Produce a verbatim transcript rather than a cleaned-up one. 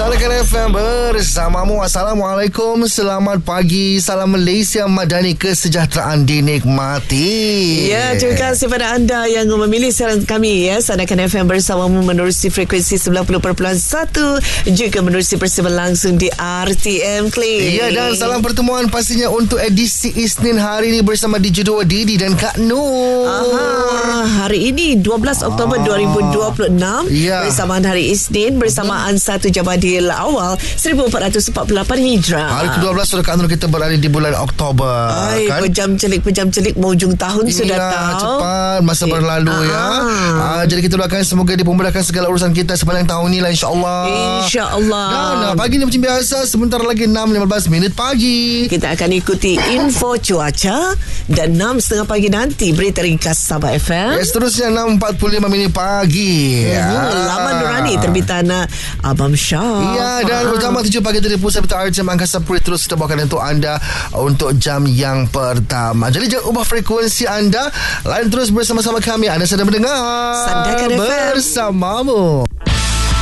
Sandakan F M bersamamu. Assalamualaikum, selamat pagi, salam Malaysia Madani, kesejahteraan dinikmati. Ya, terima kasih kepada anda yang memilih siaran kami ya. Sandakan F M bersamamu menerusi frekuensi sembilan puluh perpuluhan satu, juga menerusi persiapan langsung di R T M Klik. Ya, dan salam pertemuan pastinya untuk edisi Isnin hari ini bersama D J Dua Didi dan Kak Nur. Aha, hari ini dua belas Oktober dua ribu dua puluh enam, ya. Bersamaan hari Isnin, bersamaan satu Jamadil Awal seribu empat ratus empat puluh lapan Hijrah. Hari kedua belas sudah Kak Nur, kita berada di bulan Oktober. Ay, kan? Pejam celik, pejam celik, mau hujung tahun Inilah, sudah tahu. cepat masa berlalu eh, ya. ah. Ah, jadi kita doakan semoga dimudahkan segala urusan kita sepanjang tahun ni lah, insya-Allah. InsyaAllah. Dan ah, pagi ni macam biasa, sebentar lagi enam lima belas minit pagi. Kita akan ikuti info cuaca, dan enam tiga puluh pagi nanti berita ringkas Sabah F M. Ya, seterusnya enam empat puluh lima minit pagi. Hmm, Ya. Laman Nurani terbitan Abang Syah. Ya, dan Ah. utama tujuh pagi dari Pusat Peta R T M Angkasa Puri terus kita bawakan untuk anda untuk jam yang pertama. Jadi jangan ubah frekuensi anda, lain terus bersama-sama kami. Anda sedang mendengar Sandakan F M bersamamu.